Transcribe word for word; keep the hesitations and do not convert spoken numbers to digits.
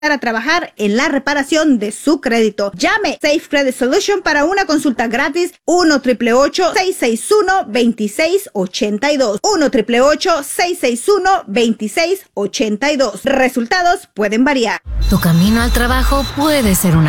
a trabajar en la reparación de su crédito. Llame Safe Credit Solution para una consulta gratis. uno, ocho ocho ocho, seis seis uno, dos seis ocho dos. uno, ocho ocho ocho, seis seis uno, dos seis ocho dos. Resultados pueden variar. Tu camino al trabajo puede ser una